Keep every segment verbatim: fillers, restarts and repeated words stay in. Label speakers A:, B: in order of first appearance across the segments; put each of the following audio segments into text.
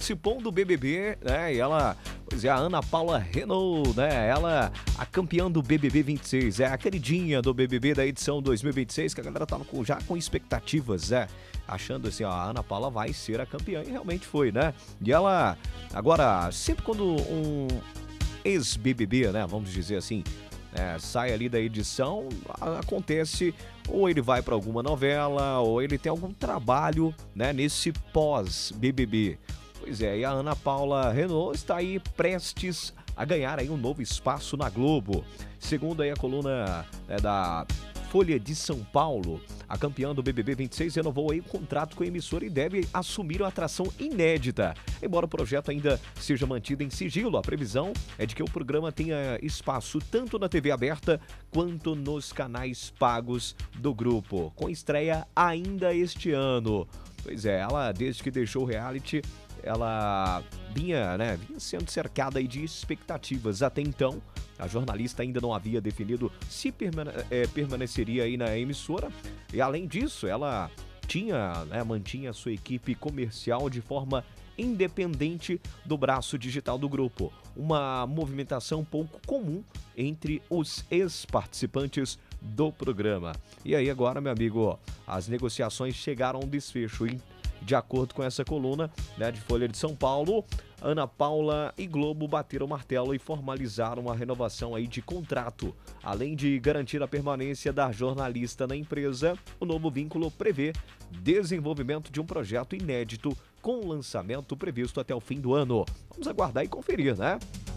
A: participou do B B B, né? E ela, pois é, a Ana Paula Renault, né? Ela, a campeã do B B B vinte e seis, é a queridinha do B B B da edição dois mil e vinte e seis, que a galera tava com, já com expectativas, né? Achando assim, ó, a Ana Paula vai ser a campeã, e realmente foi, né? E ela, agora, sempre quando um ex-B B B, né, vamos dizer assim, é, sai ali da edição, acontece, ou ele vai para alguma novela, ou ele tem algum trabalho, né, nesse pós-B B B. Pois é, e a Ana Paula Renault está aí prestes a ganhar aí um novo espaço na Globo. Segundo aí a coluna é, da Folha de São Paulo, a campeã do B B B vinte e seis renovou aí o contrato com a emissora e deve assumir uma atração inédita. Embora o projeto ainda seja mantido em sigilo, a previsão é de que o programa tenha espaço tanto na T V aberta quanto nos canais pagos do grupo, com estreia ainda este ano. Pois é, ela, desde que deixou o reality, ela vinha, né, vinha sendo cercada aí de expectativas. Até então, a jornalista ainda não havia definido se permane é, permaneceria aí na emissora. E além disso, ela tinha, né, mantinha sua equipe comercial de forma independente do braço digital do grupo. Uma movimentação pouco comum entre os ex-participantes do programa. E aí agora, meu amigo, as negociações chegaram a um desfecho, hein? De acordo com essa coluna, né, de Folha de São Paulo, Ana Paula e Globo bateram o martelo e formalizaram a renovação aí de contrato. Além de garantir a permanência da jornalista na empresa, o novo vínculo prevê desenvolvimento de um projeto inédito com lançamento previsto até o fim do ano. Vamos aguardar e conferir, né?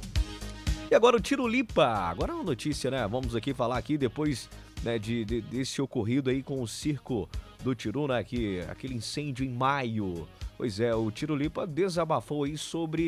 A: E agora o Tirulipa. Agora é uma notícia, né? Vamos aqui falar aqui depois, né, de, de, desse ocorrido aí com o circo do Tiru, né, que, aquele incêndio em maio. Pois é, o Tirulipa desabafou aí sobre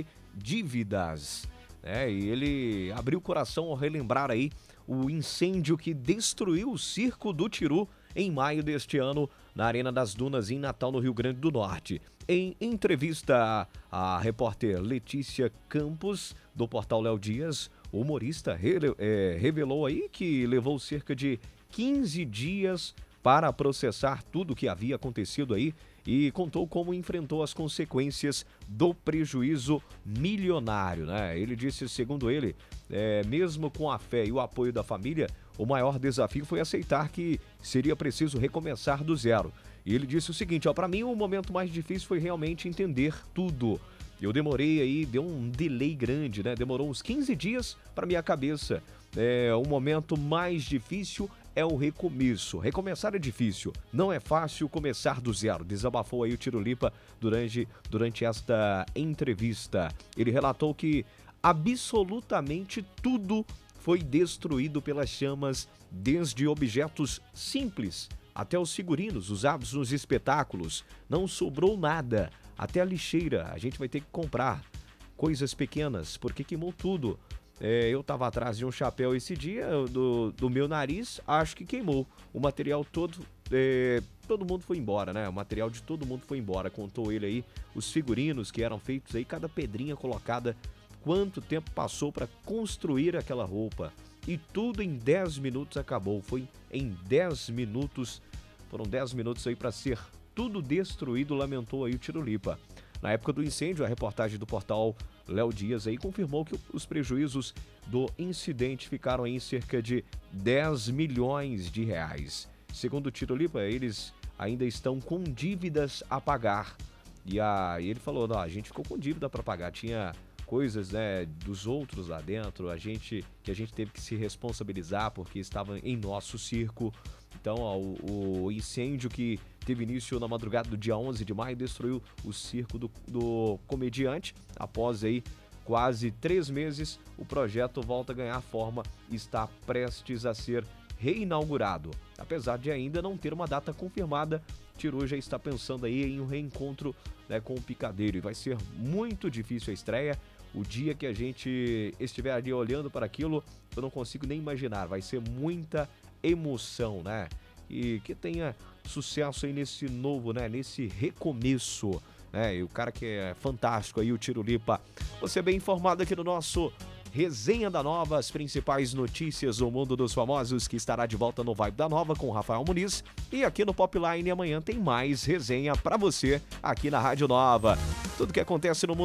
A: dívidas, né, e ele abriu o coração ao relembrar aí o incêndio que destruiu o circo do Tiru em maio deste ano na Arena das Dunas, em Natal, no Rio Grande do Norte. Em entrevista à repórter Letícia Campos, do portal Léo Dias, o humorista re, é, revelou aí que levou cerca de quinze dias para processar tudo o que havia acontecido aí e contou como enfrentou as consequências do prejuízo milionário, né? Ele disse, segundo ele, é, mesmo com a fé e o apoio da família, o maior desafio foi aceitar que seria preciso recomeçar do zero. E ele disse o seguinte, ó, para mim o momento mais difícil foi realmente entender tudo. Eu demorei aí, deu um delay grande, né? Demorou uns quinze dias para minha cabeça. É, o momento mais difícil é o recomeço. Recomeçar é difícil. Não é fácil começar do zero. Desabafou aí o Tirulipa durante, durante esta entrevista. Ele relatou que absolutamente tudo foi destruído pelas chamas, desde objetos simples até os figurinos usados nos espetáculos. Não sobrou nada. Até a lixeira a gente vai ter que comprar. Coisas pequenas, porque queimou tudo. É, eu estava atrás de um chapéu esse dia, do, do meu nariz, acho que queimou. O material todo, é, todo mundo foi embora, né? O material de todo mundo foi embora, contou ele aí. Os figurinos que eram feitos aí, cada pedrinha colocada, quanto tempo passou para construir aquela roupa. E tudo em dez minutos acabou, foi em dez minutos, foram dez minutos aí para ser tudo destruído, lamentou aí o Tirulipa. Na época do incêndio, a reportagem do portal Léo Dias aí confirmou que os prejuízos do incidente ficaram em cerca de dez milhões de reais. Segundo o Tirulipa, eles ainda estão com dívidas a pagar. E a, ele falou, não, a gente ficou com dívida para pagar, tinha coisas, né, dos outros lá dentro, a gente, que a gente teve que se responsabilizar porque estava em nosso circo. Então, ó, o, o incêndio que teve início na madrugada do dia onze de maio destruiu o circo do, do comediante. Após aí quase três meses, o projeto volta a ganhar forma e está prestes a ser reinaugurado. Apesar de ainda não ter uma data confirmada, Tiru já está pensando aí em um reencontro, né, com o Picadeiro. E vai ser muito difícil a estreia. O dia que a gente estiver ali olhando para aquilo, eu não consigo nem imaginar. Vai ser muita emoção, né? E que tenha sucesso aí nesse novo, né? Nesse recomeço, né? E o cara que é fantástico aí, o Tirulipa. Você é bem informado aqui no nosso Resenha da Nova, as principais notícias do mundo dos famosos, que estará de volta no Vibe da Nova com Rafael Muniz. E aqui no Popline amanhã tem mais resenha pra você aqui na Rádio Nova. Tudo que acontece no mundo